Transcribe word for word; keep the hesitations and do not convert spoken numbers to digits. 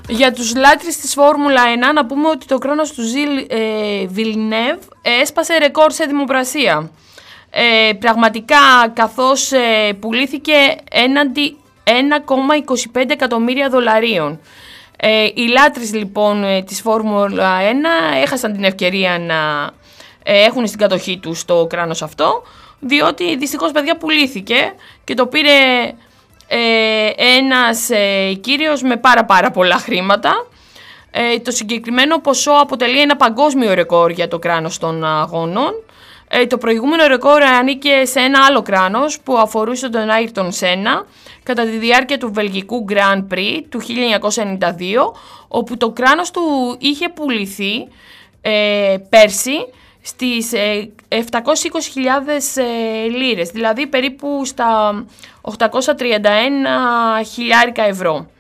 Για τους λάτρεις της Φόρμουλα ένα, να πούμε ότι το κράνος του Ζιλ ε, Βιλνεύ έσπασε ρεκόρ σε δημοπρασία. Ε, πραγματικά, καθώς ε, πουλήθηκε έναντι ένα κόμμα είκοσι πέντε εκατομμύρια δολαρίων. Ε, οι λάτρεις λοιπόν ε, της Φόρμουλα ένα έχασαν την ευκαιρία να ε, έχουν στην κατοχή τους το κράνος αυτό, διότι δυστυχώς, παιδιά, πουλήθηκε και το πήρε ε, ένας ε, κύριος με πάρα πάρα πολλά χρήματα. Ε, το συγκεκριμένο ποσό αποτελεί ένα παγκόσμιο ρεκόρ για το κράνος των αγώνων. Ε, το προηγούμενο ρεκόρ ανήκε σε ένα άλλο κράνος που αφορούσε τον Άιρτον Σένα κατά τη διάρκεια του Βελγικού Grand Prix του χίλια εννιακόσια ενενήντα δύο, όπου το κράνος του είχε πουληθεί ε, πέρσι στις ε, επτακόσιες είκοσι χιλιάδες ε, λίρες, δηλαδή περίπου στα οκτακόσια τριάντα ένα χιλιάρικα ευρώ.